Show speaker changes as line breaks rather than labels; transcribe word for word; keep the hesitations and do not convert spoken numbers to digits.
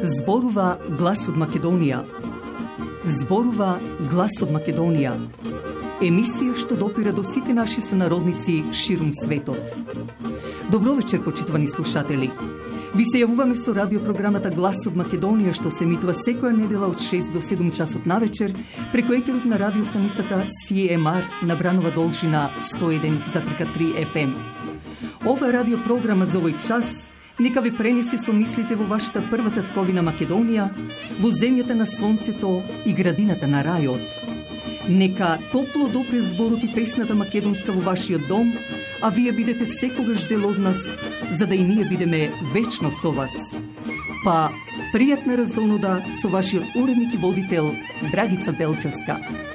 Зборува глас од Македонија. Зборува глас од Македонија. Емисија што допира до сите наши сонародници ширум светот. Добро вечер, почитувани слушатели. Ви се јавуваме со радиопрограмата Глас од Македонија, што се емитува секоја недела од шест до седум часот на вечер преку етерот на радиостаницата Си Ем Ар на Бранова должина сто еден запирка три Еф Ем. Ова радиопрограма за овој час нека ви пренесе со мислите во вашата прва татковина Македонија, во земјата на сонцето и градината на рајот. Нека топло допре зборот и песната македонска во вашиот дом, а вие бидете секогаш дел од нас, за да и ние бидеме вечно со вас. Па, пријатна разонуда со вашиот уредник и водител Драгица Белчевска.